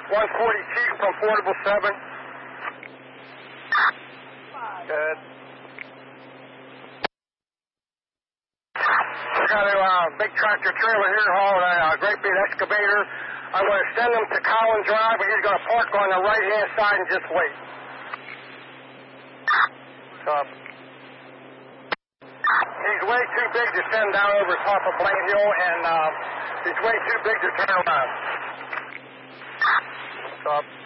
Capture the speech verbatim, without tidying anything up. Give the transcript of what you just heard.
one forty-two from Portable seven. Good. We got a uh, big tractor trailer here hauling a uh, great big excavator. I'm going to send him to Collins Drive, and he's going to park on the right-hand side and just wait. Up. He's way too big to send down over top of Blaine Hill, and uh, he's way too big to turn around. Up.